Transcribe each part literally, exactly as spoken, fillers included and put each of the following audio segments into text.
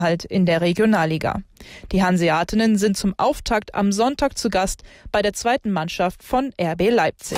halt in der Regionalliga. Die Hanseatinnen sind zum Auftakt am Sonntag zu Gast bei der zweiten Mannschaft von R B Leipzig.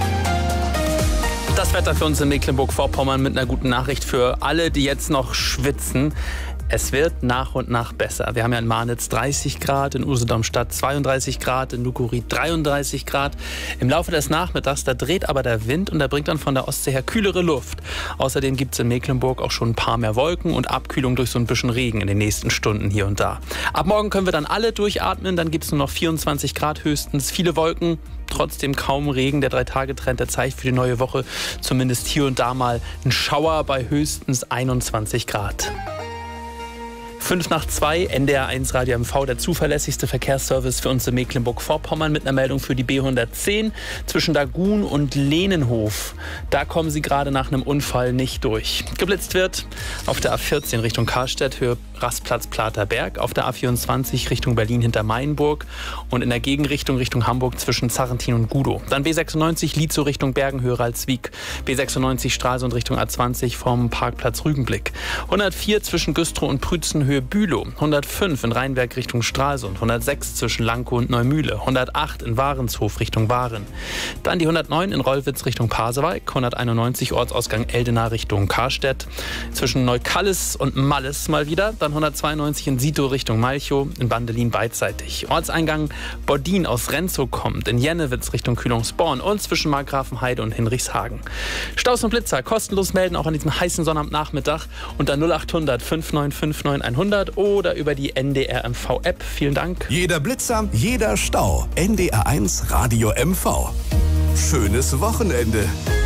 Das Wetter für uns in Mecklenburg-Vorpommern mit einer guten Nachricht für alle, die jetzt noch schwitzen. Es wird nach und nach besser. Wir haben ja in Marnitz dreißig Grad, in Usedom-Stadt zweiunddreißig Grad, in Nukurit dreiunddreißig Grad. Im Laufe des Nachmittags, da dreht aber der Wind und der bringt dann von der Ostsee her kühlere Luft. Außerdem gibt es in Mecklenburg auch schon ein paar mehr Wolken und Abkühlung durch so ein bisschen Regen in den nächsten Stunden hier und da. Ab morgen können wir dann alle durchatmen, dann gibt es nur noch vierundzwanzig Grad höchstens, viele Wolken. Trotzdem kaum Regen. Der Drei-Tage-Trend, der zeigt für die neue Woche zumindest hier und da mal einen Schauer bei höchstens einundzwanzig Grad. Fünf nach zwei, N D R eins Radio M V, der zuverlässigste Verkehrsservice für uns in Mecklenburg-Vorpommern mit einer Meldung für die B hundertzehn zwischen Dagun und Lehnenhof. Da kommen Sie gerade nach einem Unfall nicht durch. Geblitzt wird auf der A vierzehn Richtung Karstedt, Höhe Rastplatz Platerberg, auf der A vierundzwanzig Richtung Berlin hinter Mainburg und in der Gegenrichtung Richtung Hamburg zwischen Zarrentin und Gudow. Dann B sechsundneunzig Lietzow Richtung Bergen, Höhe Ralswiek, B sechsundneunzig Stralsund Richtung A zwanzig vom Parkplatz Rügenblick, hundertvier zwischen Güstrow und Prützen, Höhe Bülow, hundertfünf in Rheinberg Richtung Stralsund, hundertsechs zwischen Lankow und Neumühle, hundertacht in Warenshof Richtung Waren. Dann die hundertneun in Rollwitz Richtung Pasewalk, hunderteinundneunzig Ortsausgang Eldena Richtung Karstedt, zwischen Neukallis und Malles mal wieder, dann hundertzweiundneunzig in Sito Richtung Malchow, in Bandelin beidseitig. Ortseingang Bordin aus Renzow kommt, in Jennewitz Richtung Kühlungsborn und zwischen Markgrafenheide und Hinrichshagen. Staus und Blitzer kostenlos melden, auch an diesem heißen Sonnabendnachmittag unter null achthundert fünf neun fünf neun hundert oder über die N D R M V App. Vielen Dank. Jeder Blitzer, jeder Stau. N D R eins Radio M V. Schönes Wochenende.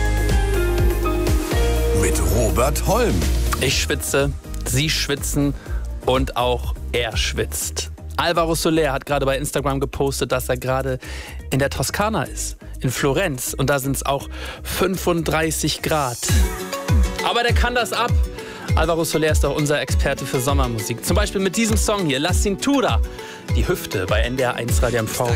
Mit Robert Holm. Ich schwitze, Sie schwitzen und auch er schwitzt. Alvaro Soler hat gerade bei Instagram gepostet, dass er gerade in der Toskana ist, in Florenz. Und da sind es auch fünfunddreißig Grad. Aber der kann das ab. Alvaro Soler ist auch unser Experte für Sommermusik. Zum Beispiel mit diesem Song hier, La Cintura, die Hüfte bei N D R eins Radio M V.